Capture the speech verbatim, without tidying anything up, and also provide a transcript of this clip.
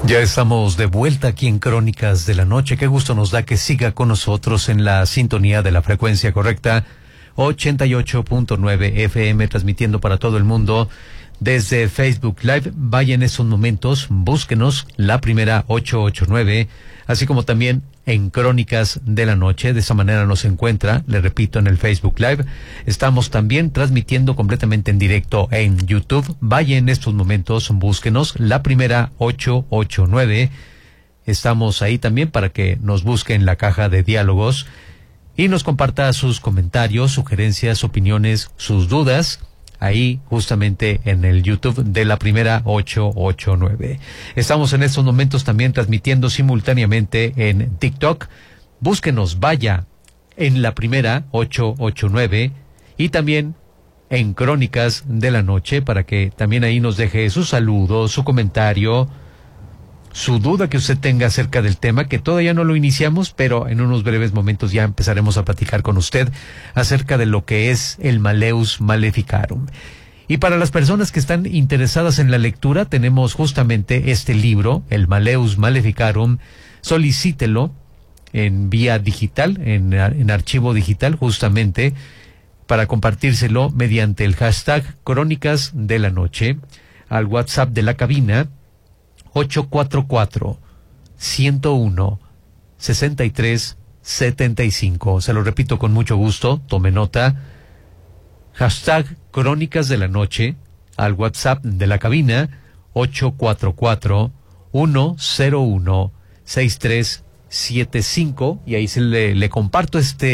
Ya estamos de vuelta aquí en Crónicas de la Noche. Qué gusto nos da que siga con nosotros en la sintonía de la frecuencia correcta, ochenta y ocho punto nueve F M, transmitiendo para todo el mundo desde Facebook Live. Vaya en esos momentos, búsquenos la primera ochocientos ochenta y nueve, así como también en Crónicas de la Noche. De esa manera nos encuentra, le repito, en el Facebook Live. Estamos también transmitiendo completamente en directo en YouTube. Vaya en estos momentos, búsquenos la primera ochocientos ochenta y nueve. Estamos ahí también para que nos busque en la caja de diálogos y nos comparta sus comentarios, sugerencias, opiniones, sus dudas, ahí justamente en el YouTube de la primera ochocientos ochenta y nueve. Estamos en estos momentos también transmitiendo simultáneamente en TikTok. Búsquenos, vaya, en la primera ochocientos ochenta y nueve y también en Crónicas de la Noche, para que también ahí nos deje su saludo, su comentario, su duda que usted tenga acerca del tema, que todavía no lo iniciamos, pero en unos breves momentos ya empezaremos a platicar con usted acerca de lo que es el Malleus Maleficarum. Y para las personas que están interesadas en la lectura, tenemos justamente este libro, el Malleus Maleficarum. Solicítelo en vía digital, en, en archivo digital, justamente para compartírselo mediante el hashtag Crónicas de la Noche al WhatsApp de la cabina, ocho cuatro cuatro, ciento uno, sesenta y tres setenta y cinco. Se lo repito con mucho gusto, tome nota. Hashtag Crónicas de la Noche al WhatsApp de la cabina, ocho cuatro cuatro, uno cero uno, seis tres siete cinco, y ahí se le, le comparto este